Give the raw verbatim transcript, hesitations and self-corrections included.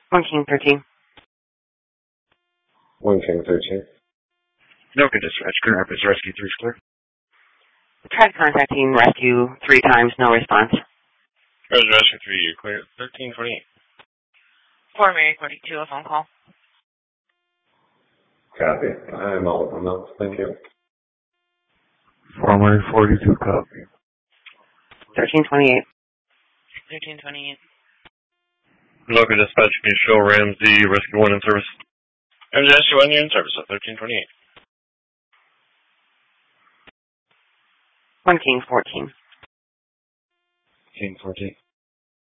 One King thirteen. One King thirteen. No good dispatch. Grand Rapids Rescue three is clear. Tried contacting Rescue three times, no response. Rapids Rescue three, you're clear. thirteen twenty-eight. Four Mary forty-two, a phone call. Copy. I'm all of them now. Thank you. Four Mary forty-two, copy. Thirteen twenty-eight. Thirteen twenty-eight. Local dispatch, can you show Ramsey Rescue one in service? Ramsey Rescue one, you're in service at thirteen twenty-eight. One King fourteen. King fourteen.